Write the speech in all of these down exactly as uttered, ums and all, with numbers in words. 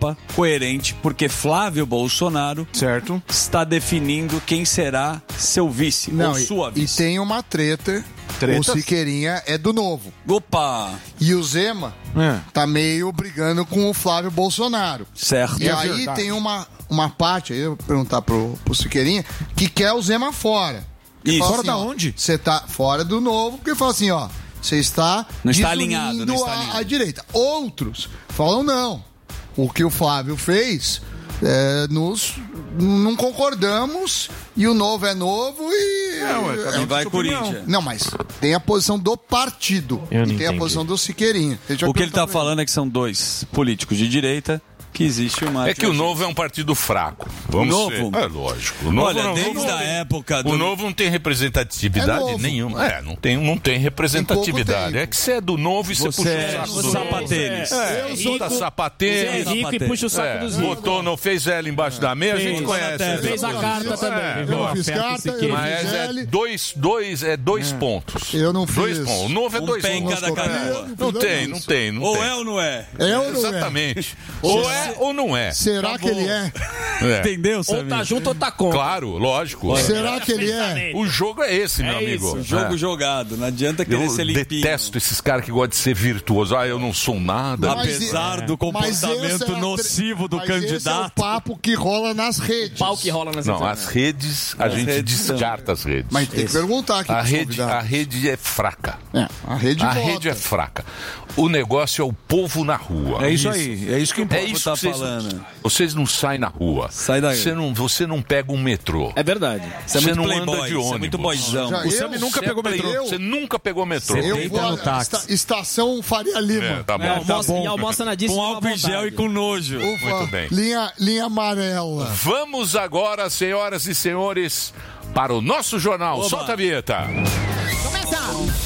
chapa coerente, porque Flávio Bolsonaro certo. está definindo quem será seu vice, Não, ou sua e, vice. E tem uma treta, Tretas? o Siqueirinha é do Novo. Opa! E o Zema É. tá meio brigando com o Flávio Bolsonaro. Certo. E É aí verdade. tem uma, uma parte, aí eu vou perguntar pro, pro Siqueirinha, que quer o Zema fora. Que Isso. fala Fora da ó, onde? Você tá fora do Novo, porque fala assim, ó, você está Não está desunindo alinhado, não está a- alinhado. a direita. Outros falam não. O que o Flávio fez, é, nos, não concordamos, e o Novo é novo e... É, ué, cada um E vai tem sua opinião. Corinthians. Não, mas tem a posição do partido Eu não e tem a entendi. posição do Siqueirinha. O que ele está falando é que são dois políticos de direita que existe uma... É que o Novo é um partido fraco. Vamos Novo? ser. É lógico. O Novo Olha, não, desde não a tem- época do... O Novo não tem representatividade É novo. nenhuma. É, não tem, não tem representatividade. tempo. É que você é do Novo e você, Você puxa é o saco do sapatênis. Novo. É, Eu você sou tá rico, sapatênis. Você é rico e puxa o saco É, dos ricos. botou, não fez ela embaixo da mesa, a gente Fez, conhece. até, fez a carta também. É, Viu? eu fiz Aperta carta, esse queijo. eu Mas é Gisele. dois, dois, é dois pontos. Eu não Dois fiz. pontos. O Novo é Um dois pé em pontos. cada canoa. Não tem, não tem, não Ou tem. é ou não é? É ou não é? Exatamente. Ou é ou não é. Será que ele é? É. Entendeu, Ou Samir? tá junto ou tá contra. Claro, lógico. Será que ele é? O jogo é esse, meu É amigo. isso, Jogo É. jogado, não adianta querer Eu ser limpinho. detesto esses caras que gostam de ser virtuoso. Ah, eu não sou nada. Mas Apesar e- do mas essa comportamento é a tre- nocivo do mas Esse é o candidato. papo que rola nas redes. Pau que rola nas Não, internet. as redes, a As gente redes descarta as redes. Mas tem que perguntar aqui a pros rede, convidados. a rede é fraca. É, a rede A vota. rede é fraca. O negócio é o povo na rua. É isso aí, é isso que É importa. isso tá que vocês, falando. vocês não saem na rua. Sai daí. Você não, você não pega um metrô. É verdade. Você é Você muito não playboy, anda de você é ônibus. muito boyzão. Já O eu- Sami nunca Você pegou é metrô. play- Você nunca pegou metrô. Eu Deita vou no à táxi. esta- estação Faria Lima. É, tá bom. É, almoça, e almoça na Disney Com álcool em gel e com nojo. Ufa, Muito bem. Linha, linha amarela. Vamos agora, senhoras e senhores, para o nosso jornal. Oba. Solta a vinheta. Começa!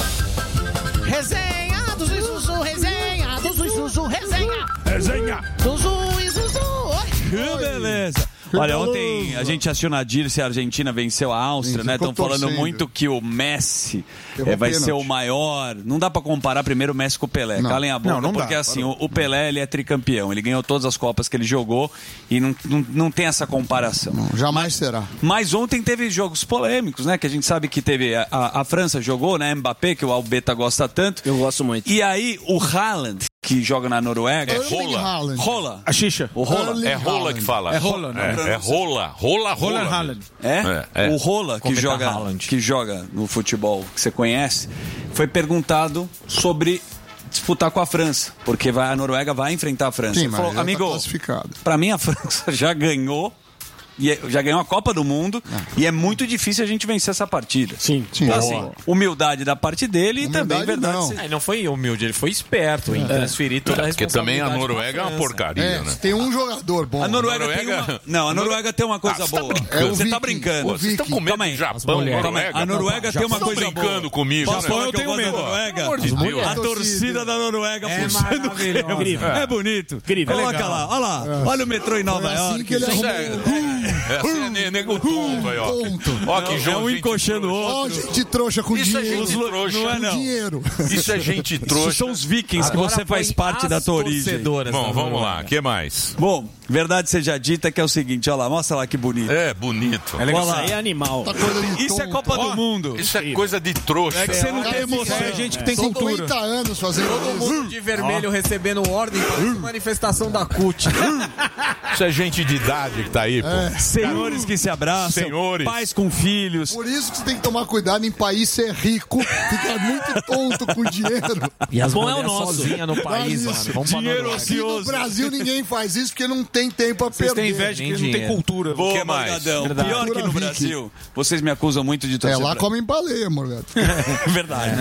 Resenha do Zuzu, resenha do Zuzu, resenha! Resenha. Zuzu e Zuzu! Que beleza. Olha, ontem a gente assistiu na Dirce, a Argentina venceu a Áustria, Sim, né? ficou Estão falando torcendo. muito que o Messi Errou eh, vai pênalti. ser o maior. Não dá pra comparar primeiro o Messi com o Pelé. Não. Calem a boca, Não, não dá, porque assim, parou. o, o Pelé ele é tricampeão. Ele ganhou todas as Copas que ele jogou e não, não, não tem essa comparação. Não, jamais será. Mas ontem teve jogos polêmicos, né? Que a gente sabe que teve. A, a, a França jogou, né? Mbappé, que o Albeta gosta tanto. Eu gosto muito. E aí o Haaland, que joga na Noruega. Erling rola. Haaland. Rola. A xixa. O Rola. Erling É rola Haaland. que fala. É rola, não. É, é rola. Rola, rola. Roland Haaland. É? É, é. O Rola, que Cometa joga, Haaland. que joga no futebol que você conhece, foi perguntado sobre disputar com a França, porque vai, a Noruega vai enfrentar a França. Sim, Ele mas falou, já tá amigo, classificado. pra mim a França já ganhou, e é- já ganhou a Copa do Mundo, e é muito difícil a gente vencer essa partida. Sim. Sim, Então, boa. assim, humildade da parte dele e Humildade também verdade. não. se- É, não foi humilde, ele foi esperto em transferir toda a Porque também a responsabilidade Noruega é pra uma França. porcaria, É, né? tem um jogador bom. A Noruega, Noruega- tem uma... Não, a Noruega tem uma coisa Ah, você tá boa. brincando. É o Você tá Viking. brincando. O Vocês estão com medo Calma aí. do Japão, mulheres. Noruega? A Noruega tem uma Vocês coisa estão brincando boa. comigo. Posso né? falar eu que eu tenho gosto da medo. Noruega? Pelo amor de Deus. A torcida da Noruega É puxando o maravilhoso. creme. Incrível. É bonito. Incrível. Coloca É legal. lá, olha lá. Olha o metrô em Nova Foi assim York. que ele Isso arrumou. é, é assim, é ne- nego tonto aí, ó. Tonto. Ó, que É jogo, um gente encoxando o trouxa. Ó, outro. gente trouxa com Isso é dinheiro. gente trouxa. Não é, Com não. dinheiro. Isso é gente Isso trouxa. são os vikings que Agora você faz põe parte as da tua origem. torcedoras Bom, da vamos lá. Noruega. O que mais? Bom, verdade seja dita que é o seguinte, olha lá, mostra lá que bonito. É, bonito. É legal. Olha lá. Isso aí é animal. Tá coisa de Isso é tonto. Copa do Mundo. Isso é coisa de trouxa. É que você não tem emoção. É gente que tem São cultura. oitenta anos fazendo Todo isso. mundo de vermelho recebendo ordem para manifestação da C U T. Isso é gente de idade que tá aí, pô. Senhores que se abraçam, Senhores. pais com filhos. Por isso que você tem que tomar cuidado em país ser rico, ficar muito tonto com dinheiro. E as Bom é o mulheres nosso. sozinha no país, Olha mano. isso. Vamos pra Dinheiro Noruega. Aqui no ocioso. Brasil ninguém faz isso porque não tem tempo a Vocês perder. têm inveja que Nem não tem dinheiro. cultura. Boa, que mais? Morgadão. Verdade. Pior que no Cultura viking. Brasil. Vocês me acusam muito de É, torcer lá pra- comem baleia, Morgado. Verdade.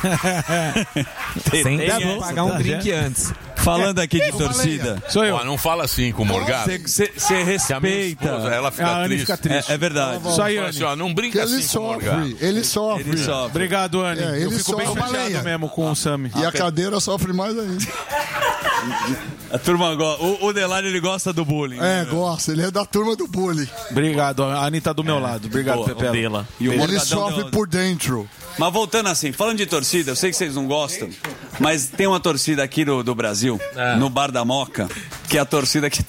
Sem Tem deve essa, pagar um drink antes. Falando aqui de torcida, Sou eu. Ó, não fala assim com o Morgado. você Que a minha respeita. esposa, ela fica A Anne triste. fica triste. É, é verdade. Isso aí, Fala Anne. assim, ó, não Porque brinca ele assim com o Morgado. sofre, ele sofre. Ele sofre. Obrigado, Anne. É, ele eu fico bem só- chateado baleia. mesmo com o Sami. E a cadeira sofre mais ainda. A turma gosta. O, o Delari ele gosta do bullying. É, gosta. Ele é da turma do bullying. Obrigado, a Anne tá do meu lado. Obrigado, Boa, Pepela. Dela. E o Ele Morgadão sofre deu- por dentro. Mas voltando assim, falando de torcida, eu sei que vocês não gostam, mas tem uma torcida aqui do, do Brasil, no Bar da Moca, que é a torcida que